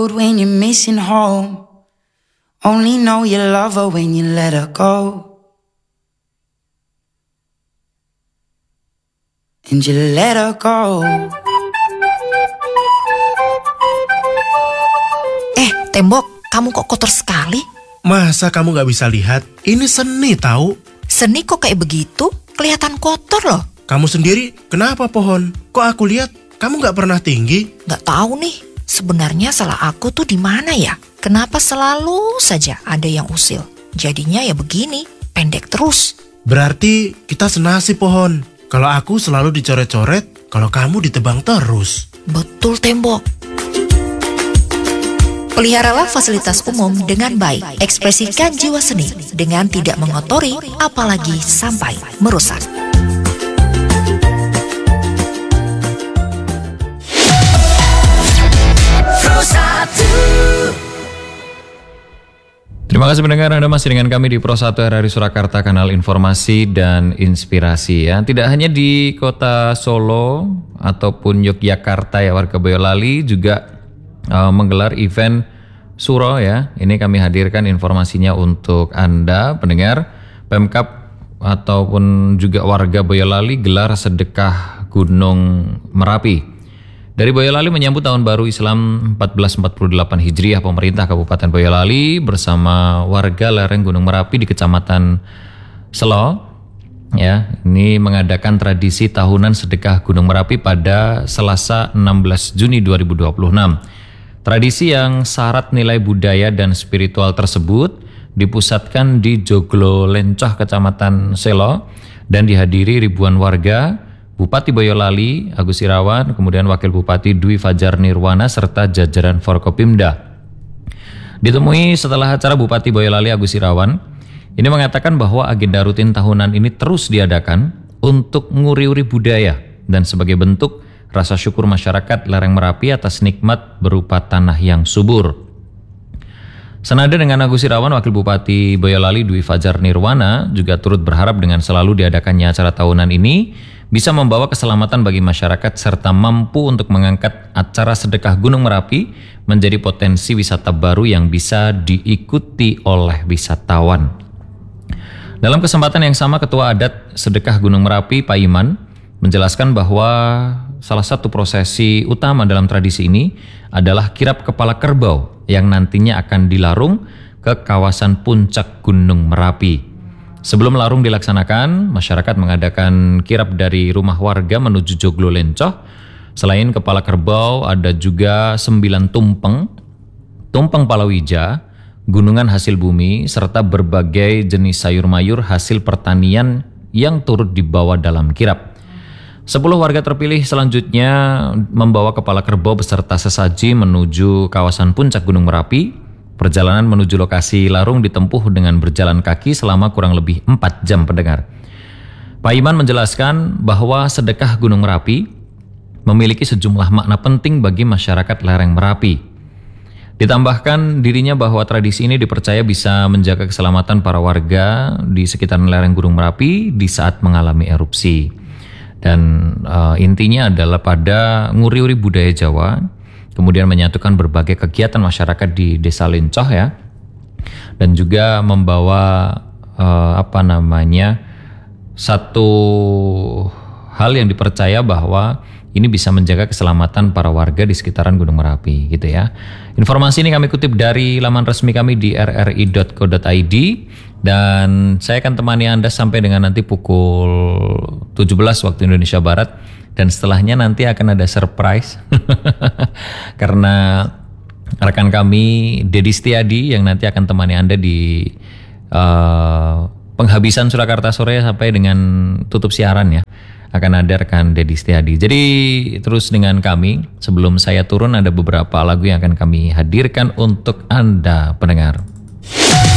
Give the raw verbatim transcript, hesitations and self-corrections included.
road when you're missing home. Only know you love her when you let her go. And you let her go. Eh, tembok, kamu kok kotor sekali? Masa kamu gak bisa lihat? Ini seni tahu. Seni kok kayak begitu? Kelihatan kotor loh. Kamu sendiri, kenapa pohon? Kok aku lihat kamu gak pernah tinggi? Gak tahu nih, sebenarnya salah aku tuh di mana ya? Kenapa selalu saja ada yang usil? Jadinya ya begini, pendek terus. Berarti kita senasib pohon. Kalau aku selalu dicoret-coret, kalau kamu ditebang terus. Betul tembok. Peliharalah fasilitas umum dengan baik. Ekspresikan jiwa seni dengan tidak mengotori, apalagi sampai merusak. Terima kasih pendengar, Anda masih dengan kami di Pro satu R R I Surakarta, kanal informasi dan inspirasi ya. Tidak hanya di kota Solo ataupun Yogyakarta ya, warga Boyolali juga uh, menggelar event Suro ya. Ini kami hadirkan informasinya untuk Anda pendengar. Pemkab ataupun juga warga Boyolali gelar sedekah Gunung Merapi. Dari Boyolali menyambut Tahun Baru Islam seribu empat ratus empat puluh delapan Hijriah, pemerintah Kabupaten Boyolali bersama warga lereng Gunung Merapi di Kecamatan Selo ya, ini mengadakan tradisi tahunan sedekah Gunung Merapi pada Selasa enam belas Juni dua ribu dua puluh enam. Tradisi yang syarat nilai budaya dan spiritual tersebut dipusatkan di Joglo Lencoh, Kecamatan Selo, dan dihadiri ribuan warga, Bupati Boyolali Agus Irawan, kemudian Wakil Bupati Dwi Fajar Nirwana serta jajaran Forkopimda. Ditemui setelah acara, Bupati Boyolali Agus Irawan ini mengatakan bahwa agenda rutin tahunan ini terus diadakan untuk nguri-uri budaya dan sebagai bentuk rasa syukur masyarakat lereng Merapi atas nikmat berupa tanah yang subur. Senada dengan Agus Irawan, Wakil Bupati Boyolali Dwi Fajar Nirwana juga turut berharap dengan selalu diadakannya acara tahunan ini bisa membawa keselamatan bagi masyarakat serta mampu untuk mengangkat acara sedekah Gunung Merapi menjadi potensi wisata baru yang bisa diikuti oleh wisatawan. Dalam kesempatan yang sama, Ketua Adat Sedekah Gunung Merapi Pak Iman menjelaskan bahwa salah satu prosesi utama dalam tradisi ini adalah kirap kepala kerbau yang nantinya akan dilarung ke kawasan puncak Gunung Merapi. Sebelum larung dilaksanakan, masyarakat mengadakan kirap dari rumah warga menuju Joglo Lencoh. Selain kepala kerbau, ada juga sembilan tumpeng, tumpeng palawija, gunungan hasil bumi, serta berbagai jenis sayur mayur hasil pertanian yang turut dibawa dalam kirap. Sepuluh warga terpilih selanjutnya membawa kepala kerbau beserta sesaji menuju kawasan puncak Gunung Merapi. Perjalanan menuju lokasi larung ditempuh dengan berjalan kaki selama kurang lebih empat jam pendengar. Pak Iman menjelaskan bahwa sedekah Gunung Merapi memiliki sejumlah makna penting bagi masyarakat lereng Merapi. Ditambahkan dirinya bahwa tradisi ini dipercaya bisa menjaga keselamatan para warga di sekitaran lereng Gunung Merapi di saat mengalami erupsi. Dan uh, intinya adalah pada nguri-uri budaya Jawa, kemudian menyatukan berbagai kegiatan masyarakat di Desa Lencoh ya, dan juga membawa uh, apa namanya satu hal yang dipercaya bahwa ini bisa menjaga keselamatan para warga di sekitaran Gunung Merapi gitu ya. Informasi ini kami kutip dari laman resmi kami di r r i dot co dot i d dan saya akan temani Anda sampai dengan nanti pukul tujuh belas waktu Indonesia Barat. Dan setelahnya nanti akan ada surprise karena rekan kami Dedi Setiadi yang nanti akan temani Anda di uh, penghabisan Surakarta Sore sampai dengan tutup siaran ya. Akan ada rekan Dedi Setiadi. Jadi terus dengan kami. Sebelum saya turun ada beberapa lagu yang akan kami hadirkan untuk Anda pendengar.